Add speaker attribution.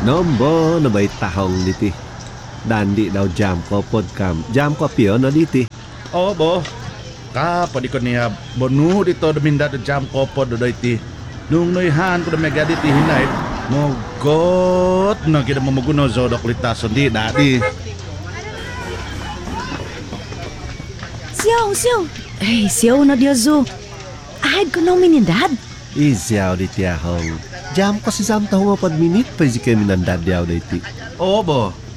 Speaker 1: Nombo na may tahong diti. Dandi daw jam ko podcast. Jam ko piyo na diti.
Speaker 2: Oo, bo. Pwede ko niya bonu dito daminda do jam kopo do iti. Nung noihan ko na mega diti hinay. Mogot na kita mamuguno zo do kulitason di dati.
Speaker 3: Siyaw. Ay, siyaw na diya zo. Ahad ko na minindad.
Speaker 1: Isyaw diti ahong. Jam ko si Sam tahong 4 minit pa si kami nandadyaw diti.
Speaker 2: Oo, bo.